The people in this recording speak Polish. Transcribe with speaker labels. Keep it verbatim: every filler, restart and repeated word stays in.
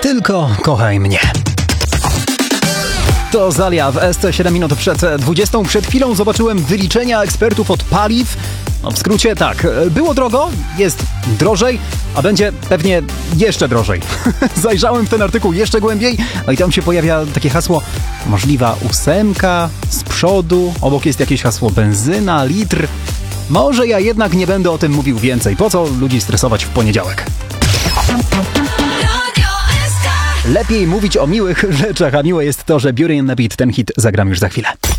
Speaker 1: Tylko kochaj mnie. To Zalia w S C siedem minut przed dwudziestą. Przed chwilą zobaczyłem wyliczenia ekspertów od paliw. No w skrócie tak, było drogo, jest drożej, a będzie pewnie jeszcze drożej. Zajrzałem w ten artykuł jeszcze głębiej, no i tam się pojawia takie hasło możliwa ósemka z przodu, obok jest jakieś hasło benzyna, litr. Może ja jednak nie będę o tym mówił więcej, po co ludzi stresować w poniedziałek? Lepiej mówić o miłych rzeczach, a miłe jest to, że Beauty and the Beat, ten hit zagram już za chwilę.